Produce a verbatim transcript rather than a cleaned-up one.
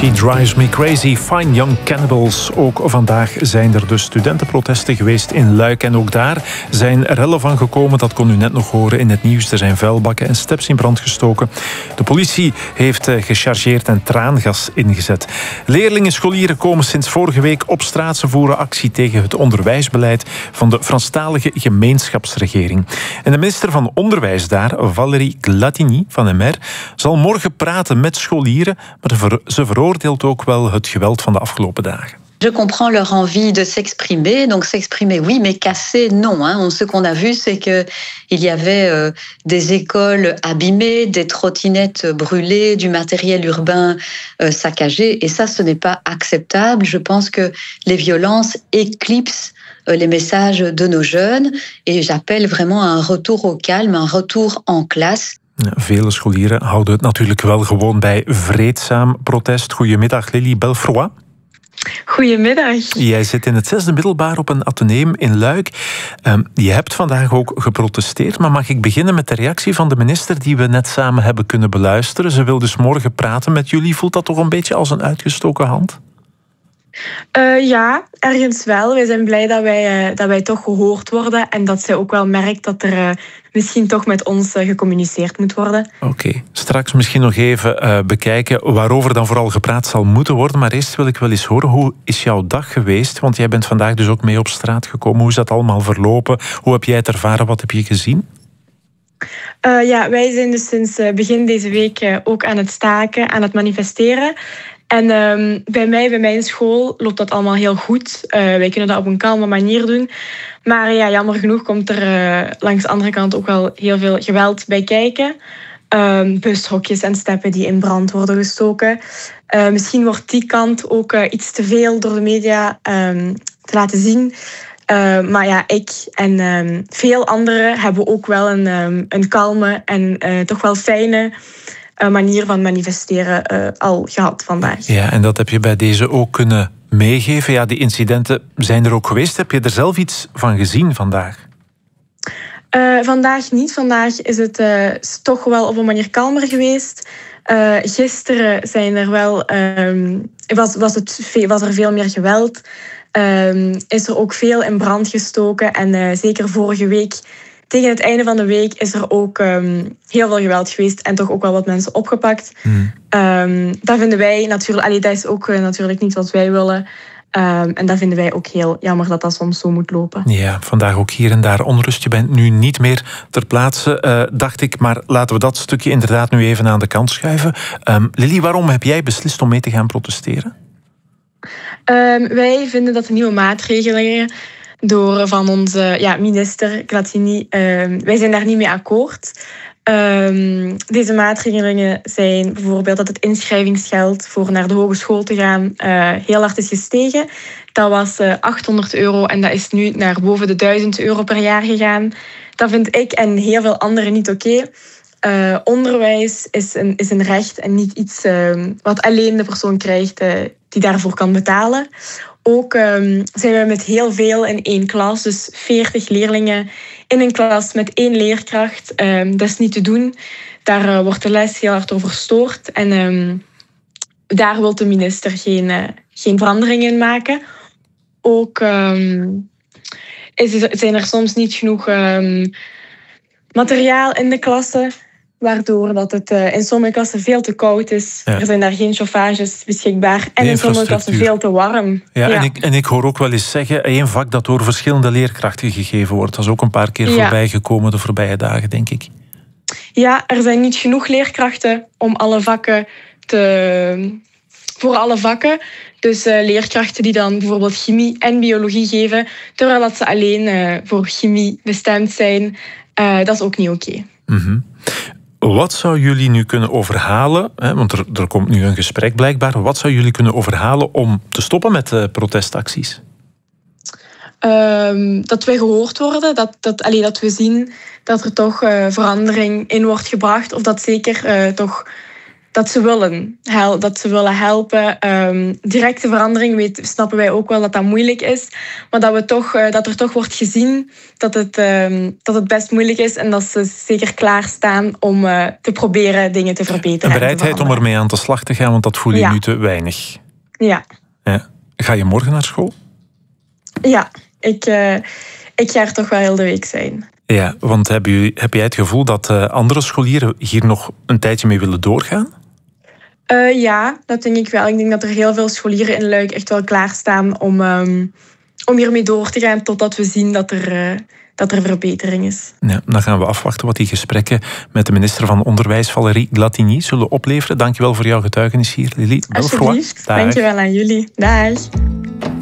She Drives Me Crazy, Fine Young Cannibals. Ook vandaag zijn er dus studentenprotesten geweest in Luik. En ook daar zijn rellen van gekomen. Dat kon u net nog horen in het nieuws. Er zijn vuilbakken en steps in brand gestoken. De politie heeft gechargeerd en traangas ingezet. Leerlingen en scholieren komen sinds vorige week op straat. Ze voeren actie tegen het onderwijsbeleid van de Franstalige gemeenschapsregering. En de minister van Onderwijs daar, Valérie Glatigny van M R, zal morgen praten met scholieren, maar ze veroordeelt ook wel het geweld van de afgelopen dagen. Je comprends leur envie de s'exprimer, donc s'exprimer oui, mais casser non. Hein. Ce qu'on a vu, c'est que il y avait euh, des écoles abîmées, des trottinettes brûlées, du matériel urbain euh, saccagé, et ça, ce n'est pas acceptable. Je pense que les violences éclipsent euh, les messages de nos jeunes, et j'appelle vraiment à un retour au calme, un retour en classe. Vele scholieren houden het natuurlijk wel gewoon bij vreedzaam protest. Goedemiddag, Lily Belfroy. Goedemiddag. Jij zit in het zesde middelbaar op een ateneum in Luik. Um, je hebt vandaag ook geprotesteerd, maar mag ik beginnen met de reactie van de minister die we net samen hebben kunnen beluisteren? Ze wil dus morgen praten met jullie. Voelt dat toch een beetje als een uitgestoken hand? Uh, ja, ergens wel. Wij zijn blij dat wij, uh, dat wij toch gehoord worden en dat zij ook wel merkt dat er uh, misschien toch met ons uh, gecommuniceerd moet worden. Oké, okay. Straks misschien nog even uh, bekijken waarover dan vooral gepraat zal moeten worden. Maar eerst wil ik wel eens horen, hoe is jouw dag geweest? Want jij bent vandaag dus ook mee op straat gekomen. Hoe is dat allemaal verlopen? Hoe heb jij het ervaren? Wat heb je gezien? Uh, ja, wij zijn dus sinds uh, begin deze week uh, ook aan het staken, aan het manifesteren. En um, bij mij, bij mijn school, loopt dat allemaal heel goed. Uh, wij kunnen dat op een kalme manier doen. Maar ja, jammer genoeg komt er uh, langs de andere kant ook wel heel veel geweld bij kijken. Um, bushokjes en steppen die in brand worden gestoken. Uh, misschien wordt die kant ook uh, iets te veel door de media um, te laten zien. Uh, maar ja, ik en um, veel anderen hebben ook wel een, um, een kalme en uh, toch wel fijne manier van manifesteren uh, al gehad vandaag. Ja, en dat heb je bij deze ook kunnen meegeven. Ja, die incidenten zijn er ook geweest. Heb je er zelf iets van gezien vandaag? Uh, vandaag niet. Vandaag is het uh, toch wel op een manier kalmer geweest. Uh, gisteren zijn er wel, um, was, was, het, was er veel meer geweld. Um, is er ook veel in brand gestoken. En uh, zeker vorige week, tegen het einde van de week, is er ook um, heel veel geweld geweest en toch ook wel wat mensen opgepakt. Hmm. Um, dat vinden wij natuurlijk, allee, dat is ook uh, natuurlijk niet wat wij willen. Um, en dat vinden wij ook heel jammer dat dat soms zo moet lopen. Ja, vandaag ook hier en daar onrust. Je bent nu niet meer ter plaatse, uh, dacht ik. Maar laten we dat stukje inderdaad nu even aan de kant schuiven. Um, Lily, waarom heb jij beslist om mee te gaan protesteren? Um, wij vinden dat de nieuwe maatregelen door van onze ja, minister Glatigny, uh, wij zijn daar niet mee akkoord. Um, deze maatregelen zijn bijvoorbeeld dat het inschrijvingsgeld voor naar de hogeschool te gaan uh, heel hard is gestegen. Dat was uh, achthonderd euro en dat is nu naar boven de duizend euro per jaar gegaan. Dat vind ik en heel veel anderen niet oké. Okay. Uh, onderwijs is een, is een recht en niet iets uh, wat alleen de persoon krijgt uh, die daarvoor kan betalen. Ook um, zijn we met heel veel in één klas, dus veertig leerlingen in een klas met één leerkracht. Um, dat is niet te doen. Daar uh, wordt de les heel hard over verstoord. En um, daar wil de minister geen, uh, geen verandering in maken. Ook um, is, zijn er soms niet genoeg um, materiaal in de klassen, waardoor dat het uh, in sommige klassen veel te koud is. Ja. Er zijn daar geen chauffages beschikbaar. En in sommige klassen veel te warm. Ja, ja. En, ik, en ik hoor ook wel eens zeggen, één vak dat door verschillende leerkrachten gegeven wordt. Dat is ook een paar keer ja. voorbij gekomen de voorbije dagen, denk ik. Ja, er zijn niet genoeg leerkrachten om alle vakken te... voor alle vakken. Dus uh, leerkrachten die dan bijvoorbeeld chemie en biologie geven, terwijl dat ze alleen uh, voor chemie bestemd zijn. Uh, dat is ook niet oké. Okay. Mm-hmm. Wat zou jullie nu kunnen overhalen, hè, want er, er komt nu een gesprek blijkbaar, wat zou jullie kunnen overhalen om te stoppen met de protestacties? Um, dat wij gehoord worden, dat, dat, allee, dat we zien dat er toch uh, verandering in wordt gebracht, of dat zeker uh, toch dat ze willen, hel- dat ze willen helpen. Um, directe verandering weet, snappen wij ook wel dat dat moeilijk is. Maar dat, we toch, uh, dat er toch wordt gezien dat het, um, dat het best moeilijk is. En dat ze zeker klaarstaan om uh, te proberen dingen te verbeteren. Een bereidheid om ermee aan de slag te gaan, want dat voel je ja. nu te weinig. Ja. ja. Ga je morgen naar school? Ja, ik, uh, ik ga er toch wel heel de week zijn. Ja, want heb, je, heb jij het gevoel dat uh, andere scholieren hier nog een tijdje mee willen doorgaan? Uh, ja, dat denk ik wel. Ik denk dat er heel veel scholieren in Luik echt wel klaarstaan om, um, om hiermee door te gaan totdat we zien dat er, uh, dat er verbetering is. Ja, dan gaan we afwachten wat die gesprekken met de minister van Onderwijs, Valérie Glatigny, zullen opleveren. Dankjewel voor jouw getuigenis hier, Lili. Alsjeblieft, dankjewel aan jullie. Dag.